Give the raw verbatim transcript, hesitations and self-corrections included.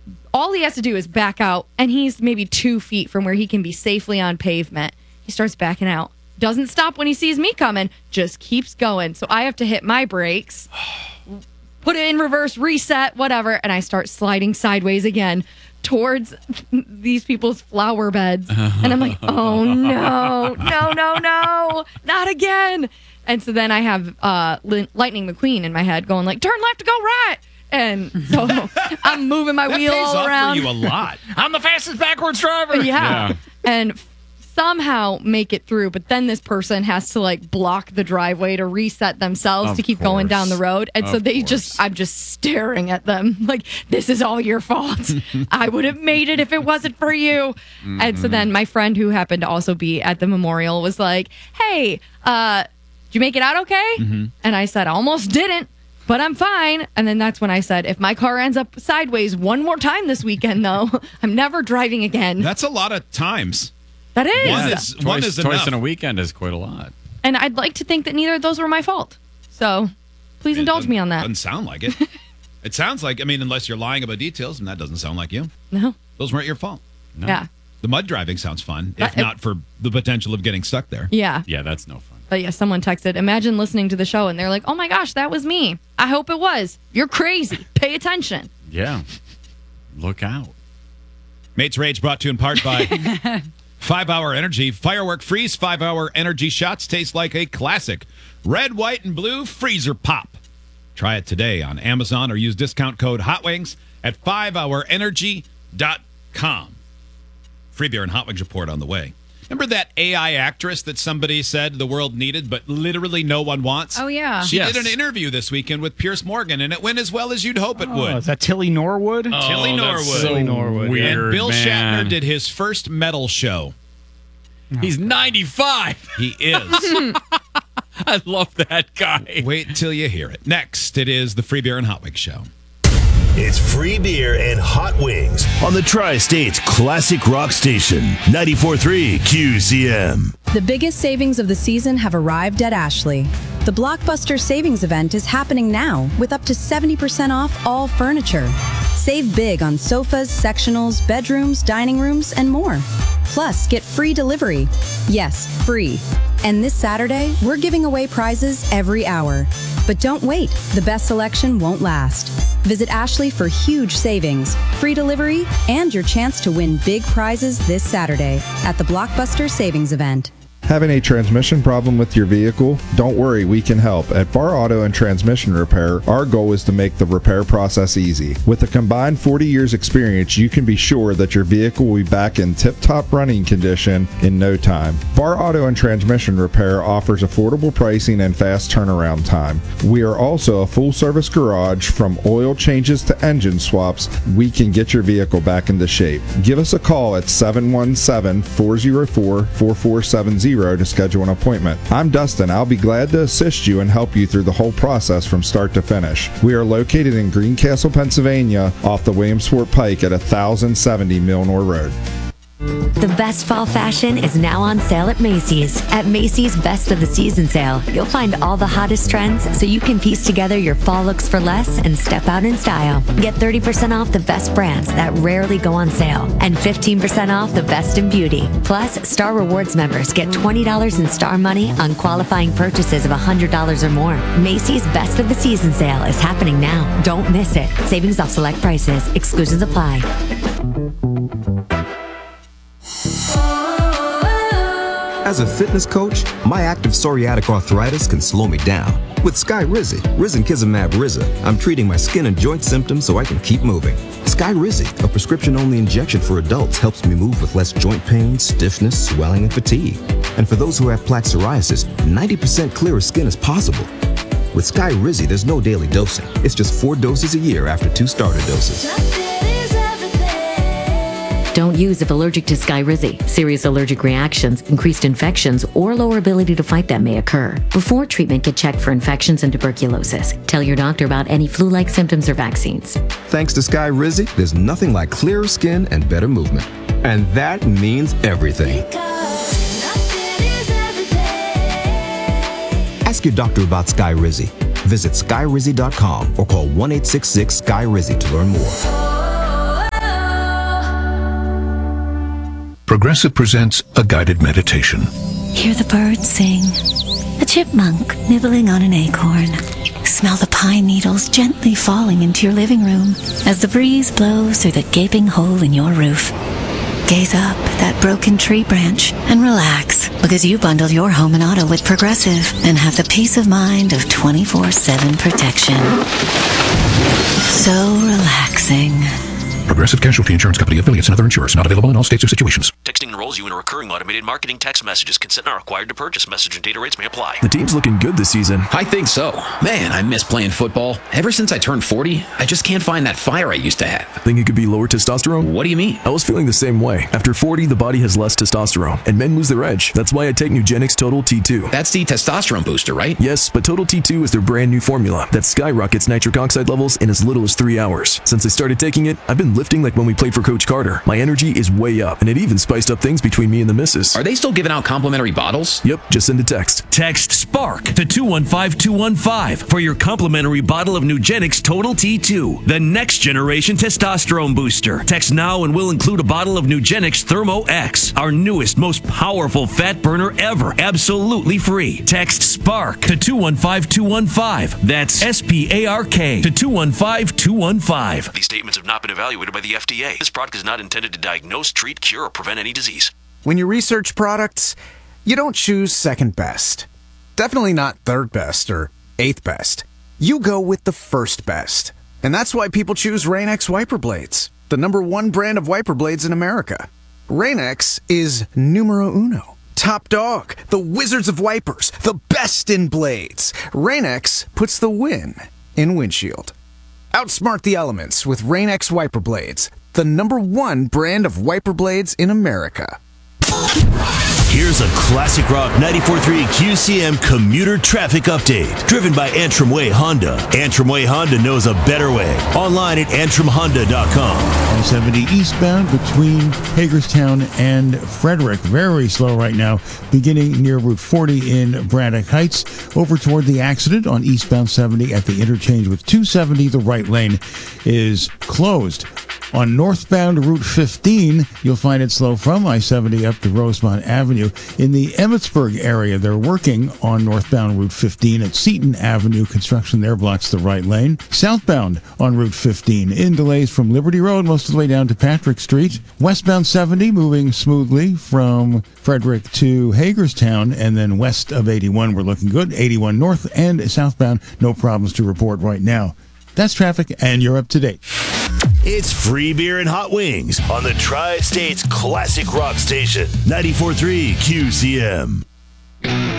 all he has to do is back out, and he's maybe two feet from where he can be safely on pavement. He starts backing out. Doesn't stop when he sees me coming, just keeps going. So I have to hit my brakes, put it in reverse, reset, whatever, and I start sliding sideways again towards these people's flower beds. And I'm like, oh, no, no, no, no, not again. And so then I have uh, Lightning McQueen in my head going like, turn left to go right. And so I'm moving my that wheel pays all around. Off for you a lot. I'm the fastest backwards driver. Yeah. Yeah. And somehow make it through, but then this person has to like block the driveway to reset themselves Of to keep going down the course. road. And so Of they course. just, I'm just staring at them like, this is all your fault. I would have made it if it wasn't for you. Mm-hmm. And so then my friend who happened to also be at the memorial was like, hey, uh, did you make it out okay? Mm-hmm. And I said, almost didn't, but I'm fine. And then that's when I said, if my car ends up sideways one more time this weekend, though, I'm never driving again. That's a lot of times. That is. One Yeah. is Twice, one is twice enough. in a weekend is quite a lot. And I'd like to think that neither of those were my fault. So please It indulge doesn't- me on that. Doesn't sound like it. It sounds like, I mean, unless you're lying about details, and that doesn't sound like you. No. Those weren't your fault. No. Yeah. The mud driving sounds fun, if That- it- not for the potential of getting stuck there. Yeah. Yeah, that's no fun. But yeah, someone texted, imagine listening to the show and they're like, oh my gosh, that was me. I hope it was. You're crazy. Pay attention. Yeah. Look out. Mates Rage brought to you in part by Five Hour Energy. Firework Freeze five hour energy shots taste like a classic. Red, white, and blue freezer pop. Try it today on Amazon or use discount code HOTWINGS at five hour energy dot com. Free beer and Hot Wings report on the way. Remember that A I actress that somebody said the world needed, but literally no one wants? Oh, yeah. She Yes. did an interview this weekend with Pierce Morgan, and it went as well as you'd hope it Oh, would. is that Tilly Norwood? Tilly Oh, Norwood. that's so Tilly Norwood, yeah. Weird, and Bill man. Shatner did his first metal show. He's ninety-five. He is. I love that guy. Wait till you hear it. Next, it is the Free Beer and Hot Wings Show. It's Free Beer and Hot Wings on the Tri-State's classic rock station, ninety-four point three Q C M. The biggest savings of the season have arrived at Ashley. The Blockbuster Savings Event is happening now with up to seventy percent off all furniture. Save big on sofas, sectionals, bedrooms, dining rooms, and more. Plus, get free delivery. Yes, free. And this Saturday, we're giving away prizes every hour. But don't wait, the best selection won't last. Visit Ashley for huge savings, free delivery, and your chance to win big prizes this Saturday at the Blockbuster Savings Event. Having a transmission problem with your vehicle? Don't worry, we can help. At Bar Auto and Transmission Repair, our goal is to make the repair process easy. With a combined forty years experience, you can be sure that your vehicle will be back in tip-top running condition in no time. Bar Auto and Transmission Repair offers affordable pricing and fast turnaround time. We are also a full-service garage. From oil changes to engine swaps, we can get your vehicle back into shape. Give us a call at seven one seven, four zero four, four four seven zero to schedule an appointment. I'm Dustin. I'll be glad to assist you and help you through the whole process from start to finish. We are located in Greencastle, Pennsylvania, off the Williamsport Pike at one thousand seventy Milnor Road. The best fall fashion is now on sale at Macy's. At Macy's Best of the Season sale, you'll find all the hottest trends so you can piece together your fall looks for less and step out in style. Get thirty percent off the best brands that rarely go on sale and fifteen percent off the best in beauty. Plus, Star Rewards members get twenty dollars in Star Money on qualifying purchases of one hundred dollars or more. Macy's Best of the Season sale is happening now. Don't miss it. Savings off select prices. Exclusions apply. As a fitness coach, my active psoriatic arthritis can slow me down. With Skyrizi, Risankizumab Riza, I'm treating my skin and joint symptoms so I can keep moving. Skyrizi, a prescription-only injection for adults, helps me move with less joint pain, stiffness, swelling, and fatigue. And for those who have plaque psoriasis, ninety percent clearer skin is possible. With Skyrizi, there's no daily dosing. It's just four doses a year after two starter doses. Don't use if allergic to Skyrizi. Serious allergic reactions, increased infections, or lower ability to fight them may occur. Before treatment, get checked for infections and tuberculosis. Tell your doctor about any flu-like symptoms or vaccines. Thanks to Skyrizi, there's nothing like clearer skin and better movement. And that means everything. Ask your doctor about Skyrizi. Visit skyrizi dot com or call one eight six six, S K Y R I Z I to learn more. Progressive presents a guided meditation. Hear the birds sing, a chipmunk nibbling on an acorn. Smell the pine needles gently falling into your living room as the breeze blows through the gaping hole in your roof. Gaze up at that broken tree branch and relax, because you bundled your home and auto with Progressive and have the peace of mind of twenty-four seven protection. So relaxing. Progressive Casualty Insurance Company, affiliates, and other insurers. Not available in all states or situations. Texting enrolls you in a recurring automated marketing text messages. Consent not required to purchase. Message and data rates may apply. The team's looking good this season. I think so. Man, I miss playing football. Ever since I turned forty, I just can't find that fire I used to have. Think it could be lower testosterone? What do you mean? I was feeling the same way. After forty, the body has less testosterone, and men lose their edge. That's why I take Nugenix Total T two. That's the testosterone booster, right? Yes, but Total T two is their brand new formula that skyrockets nitric oxide levels in as little as three hours. Since I started taking it, I've been lifting like when we played for Coach Carter. My energy is way up, and it even spiced up things between me and the missus. Are they still giving out complimentary bottles? Yep, just send a text. Text SPARK to two one five two one five for your complimentary bottle of Nugenix Total T two, the next generation testosterone booster. Text now and we'll include a bottle of Nugenix Thermo X, our newest, most powerful fat burner ever, absolutely free. Text SPARK to two one five two one five. That's S P A R K to two one five two one five. These statements have not been evaluated by the F D A. This product is not intended to diagnose, treat, cure, or prevent any disease. When you research products, you don't choose second best. Definitely not third best or eighth best. You go with the first best. And that's why people choose Rain-X wiper blades, the number one brand of wiper blades in America. Rain-X is numero uno. Top dog, the wizards of wipers, the best in blades. Rain-X puts the win in windshield. Outsmart the elements with Rain-X wiper blades, the number one brand of wiper blades in America. Here's a classic rock ninety-four point three Q C M commuter traffic update, driven by Antrim Way Honda. Antrim Way Honda knows a better way. Online at antrim honda dot com. I seventy eastbound between Hagerstown and Frederick. Very slow right now, beginning near Route forty in Braddock Heights. Over toward the accident on eastbound seventy at the interchange with two seventy, the right lane is closed. On northbound Route fifteen, you'll find it slow from I seventy up to Rosemont Avenue. In the Emmitsburg area, they're working on northbound Route fifteen at Seaton Avenue. Construction there blocks the right lane. Southbound on Route fifteen, in delays from Liberty Road most of the way down to Patrick Street. Westbound seventy moving smoothly from Frederick to Hagerstown, and then west of eighty-one, we're looking good. eighty-one north and southbound, no problems to report right now. That's traffic, and you're up to date. It's free beer and hot wings on the Tri-States Classic Rock Station, ninety-four point three Q C M.